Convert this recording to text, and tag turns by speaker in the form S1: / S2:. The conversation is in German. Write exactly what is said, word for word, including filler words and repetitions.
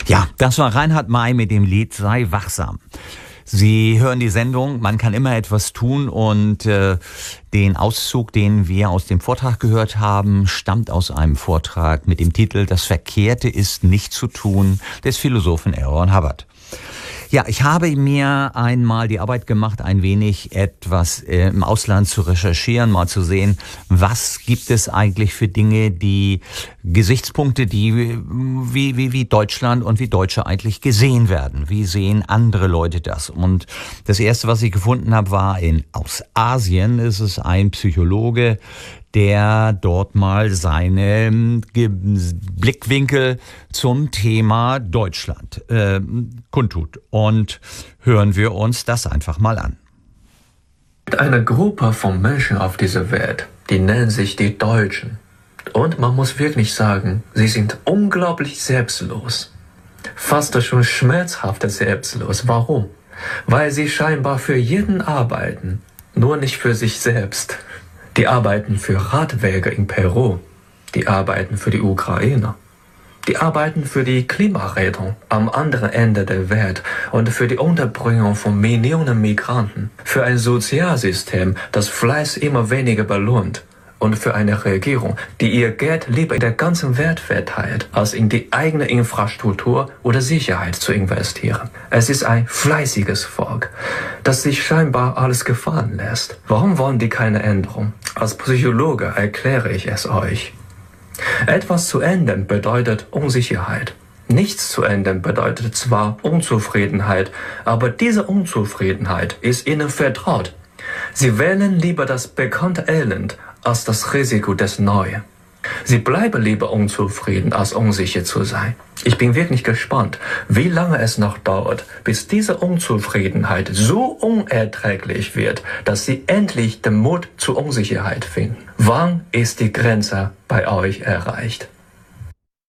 S1: Ja, das war Reinhard May mit dem Lied Sei wachsam. Sie hören die Sendung, man kann immer etwas tun und äh, den Auszug, den wir aus dem Vortrag gehört haben, stammt aus einem Vortrag mit dem Titel Das Verkehrte ist nicht zu tun des Philosophen L. Ron Hubbard. Ja, ich habe mir einmal die Arbeit gemacht, ein wenig etwas äh, im Ausland zu recherchieren, mal zu sehen, was gibt es eigentlich für Dinge, die Gesichtspunkte, die wie, wie, wie Deutschland und wie Deutsche eigentlich gesehen werden. Wie sehen andere Leute das? Und das Erste, was ich gefunden habe, war in aus Asien. Es ist ein Psychologe, der dort mal seine Blickwinkel zum Thema Deutschland äh, kundtut. Und hören wir uns das einfach mal an.
S2: Eine Gruppe von Menschen auf dieser Welt, die nennen sich die Deutschen. Und man muss wirklich sagen, sie sind unglaublich selbstlos. Fast schon schmerzhaft selbstlos. Warum? Weil sie scheinbar für jeden arbeiten, nur nicht für sich selbst. Die arbeiten für Radwege in Peru, die arbeiten für die Ukraine, die arbeiten für die Klimarettung am anderen Ende der Welt und für die Unterbringung von Millionen Migranten, für ein Sozialsystem, das Fleiß immer weniger belohnt und für eine Regierung, die ihr Geld lieber in der ganzen Welt verteilt, als in die eigene Infrastruktur oder Sicherheit zu investieren. Es ist ein fleißiges Volk, das sich scheinbar alles gefallen lässt. Warum wollen die keine Änderung? Als Psychologe erkläre ich es euch. Etwas zu ändern bedeutet Unsicherheit. Nichts zu ändern bedeutet zwar Unzufriedenheit, aber diese Unzufriedenheit ist ihnen vertraut. Sie wählen lieber das bekannte Elend als das Risiko des Neuen. Sie bleiben lieber unzufrieden, als unsicher zu sein. Ich bin wirklich gespannt, wie lange es noch dauert, bis diese Unzufriedenheit so unerträglich wird, dass Sie endlich den Mut zur Unsicherheit finden. Wann ist die Grenze bei euch erreicht?